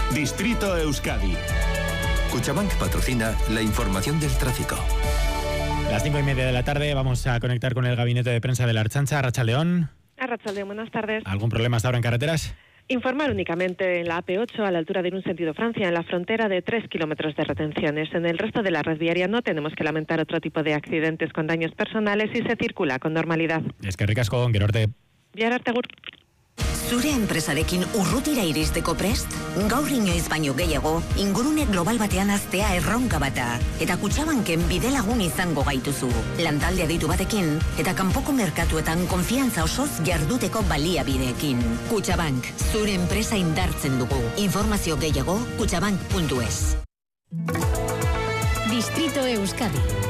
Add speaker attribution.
Speaker 1: Distrito Euskadi.
Speaker 2: Cuchabank patrocina la información del tráfico.
Speaker 3: Las 5:30 de la tarde vamos a conectar con el gabinete de prensa de la Ertzaintza. Arratsaldeón.
Speaker 4: Arratsaldeón, buenas tardes.
Speaker 3: ¿Algún problema hasta ahora en carreteras?
Speaker 4: Informar únicamente en la AP8 a la altura de un sentido Francia, en la frontera de 3 kilómetros de retenciones. En el resto de la red viaria no tenemos que lamentar otro tipo de accidentes con daños personales y se circula con normalidad.
Speaker 3: Eskerrik asko, gero arte.
Speaker 4: Bihar arte agur.
Speaker 5: Zure enpresarekin urrutira iristeko prest? Gaur inoiz baino gehiago, ingurune global batean aztea erronka bata. Eta Kutxabanken bidelagun izango gaituzu. Lantalde aditu batekin, eta kanpoko merkatuetan konfiantza osoz jarduteko baliabideekin. Kutxabank, zure enpresa indartzen dugu. Informazio gehiago, kutxabank.es.
Speaker 6: Distrito Euskadi.